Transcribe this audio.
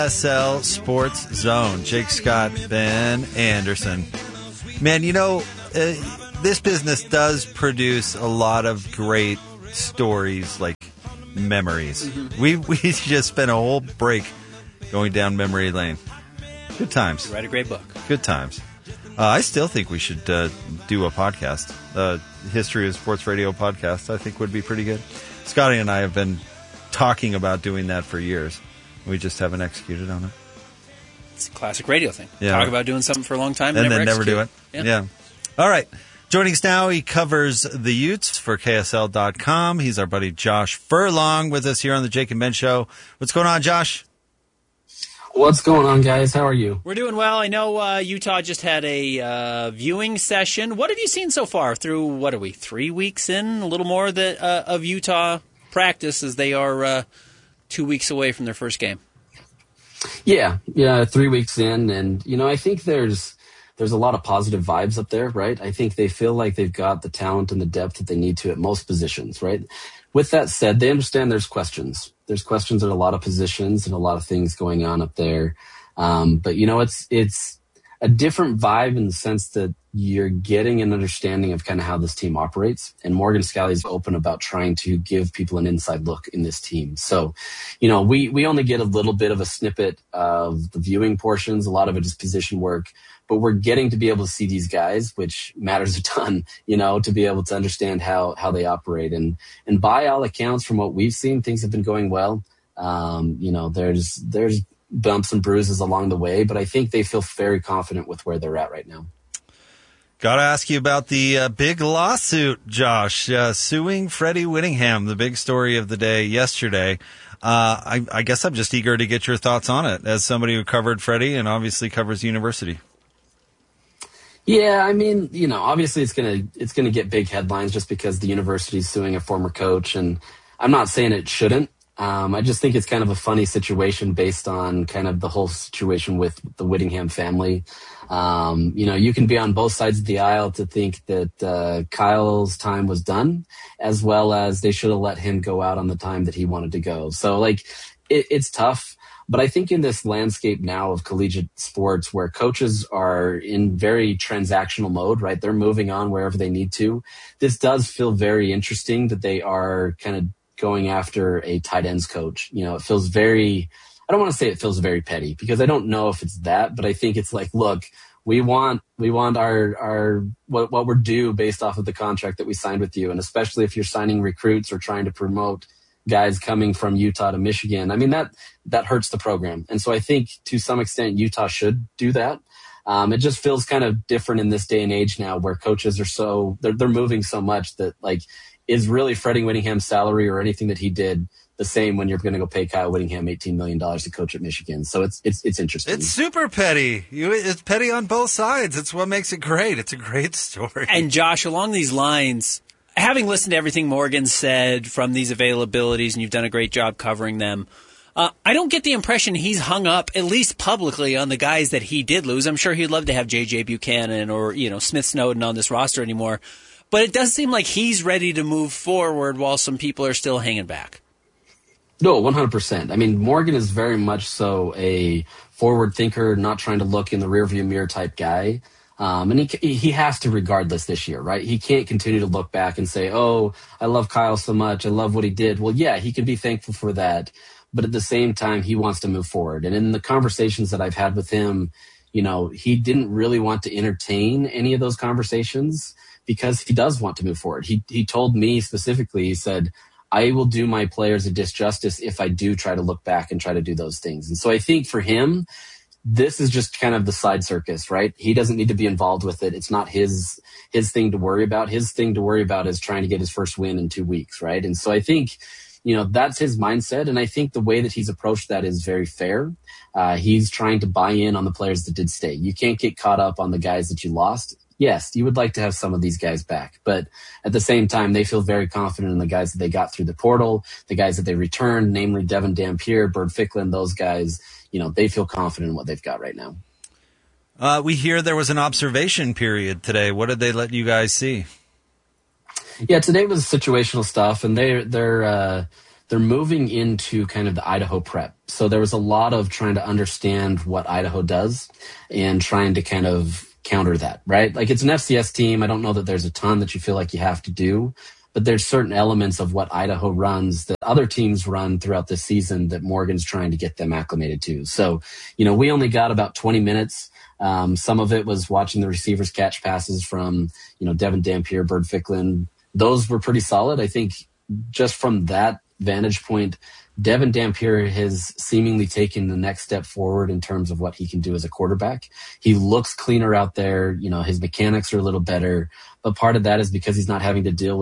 SL Sports Zone. Jake Scott, Ben Anderson. Man, this business does produce a lot of great stories, like memories. Mm-hmm. We just spent a whole break going down memory lane. Good times. You write a great book. Good times. I still think we should do a podcast. History of Sports Radio podcast, I think, would be pretty good. Scotty and I have been talking about doing that for years. We just haven't executed on it. It's a classic radio thing. Yeah. Talk about doing something for a long time and then never do it. Yeah. All right. Joining us now, he covers the Utes for KSL.com. He's our buddy Josh Furlong with us here on the Jake and Ben Show. What's going on, Josh? What's going on, guys? How are you? We're doing well. I know Utah just had a viewing session. What have you seen so far through, what are we, 3 weeks in? A little more of Utah practice as they are 2 weeks away from their first game. Yeah, 3 weeks in. And, I think there's a lot of positive vibes up there, right? I think they feel like they've got the talent and the depth that they need to at most positions, right? With that said, they understand there's questions. There's questions at a lot of positions and a lot of things going on up there. But, it's a different vibe in the sense that you're getting an understanding of kind of how this team operates. And Morgan Scalley's open about trying to give people an inside look in this team. So, we only get a little bit of a snippet of the viewing portions. A lot of it is position work. But we're getting to be able to see these guys, which matters a ton, to be able to understand how they operate. And by all accounts, from what we've seen, things have been going well. There's bumps and bruises along the way, but I think they feel very confident with where they're at right now. Got to ask you about the big lawsuit, Josh, suing Freddie Whittingham, the big story of the day yesterday. I guess I'm just eager to get your thoughts on it as somebody who covered Freddie and obviously covers the university. Yeah, I mean, obviously it's gonna get big headlines just because the university's suing a former coach, and I'm not saying it shouldn't. I just think it's kind of a funny situation based on kind of the whole situation with the Whittingham family. You can be on both sides of the aisle to think that Kyle's time was done, as well as they should have let him go out on the time that he wanted to go. So, it's tough. But I think in this landscape now of collegiate sports where coaches are in very transactional mode, right? They're moving on wherever they need to. This does feel very interesting that they are kind of going after a tight ends coach. It feels very, I don't want to say it feels very petty because I don't know if it's that, but I think it's like, look, we want our what we're due based off of the contract that we signed with you. And especially if you're signing recruits or trying to promote guys coming from Utah to Michigan. I mean, that hurts the program. And so I think to some extent Utah should do that. It just feels kind of different in this day and age now where coaches are they're moving so much that is really Freddie Whittingham's salary or anything that he did the same when you're going to go pay Kyle Whittingham $18 million to coach at Michigan. So it's interesting. It's super petty. It's petty on both sides. It's what makes it great. It's a great story. And Josh, along these lines, having listened to everything Morgan said from these availabilities, and you've done a great job covering them, I don't get the impression he's hung up, at least publicly, on the guys that he did lose. I'm sure he'd love to have J.J. Buchanan or Smith Snowden on this roster anymore. But it does seem like he's ready to move forward while some people are still hanging back. No, 100%. I mean, Morgan is very much so a forward thinker, not trying to look in the rearview mirror type guy. And he has to regardless this year, right? He can't continue to look back and say, oh, I love Kyle so much. I love what he did. Well, yeah, he can be thankful for that. But at the same time, he wants to move forward. And in the conversations that I've had with him, he didn't really want to entertain any of those conversations because he does want to move forward. He told me specifically, he said, I will do my players a disjustice if I do try to look back and try to do those things. And so I think for him, this is just kind of the side circus, right? He doesn't need to be involved with it. It's not his thing to worry about. His thing to worry about is trying to get his first win in 2 weeks, right? And so I think, that's his mindset. And I think the way that he's approached that is very fair. He's trying to buy in on the players that did stay. You can't get caught up on the guys that you lost. Yes, you would like to have some of these guys back, but at the same time, they feel very confident in the guys that they got through the portal, the guys that they returned, namely Devin Dampier, Bird Ficklin, those guys, they feel confident in what they've got right now. We hear there was an observation period today. What did they let you guys see? Yeah, today was situational stuff, and they're they're moving into kind of the Idaho prep. So there was a lot of trying to understand what Idaho does and trying to kind of counter that, right? Like, it's an FCS team. I don't know that there's a ton that you feel like you have to do, but there's certain elements of what Idaho runs that other teams run throughout the season that Morgan's trying to get them acclimated to. So, we only got about 20 minutes. Some of it was watching the receivers catch passes from, Devin Dampier, Bird Ficklin. Those were pretty solid. I think just from that vantage point, Devin Dampier has seemingly taken the next step forward in terms of what he can do as a quarterback. He looks cleaner out there. His mechanics are a little better, but part of that is because he's not having to deal with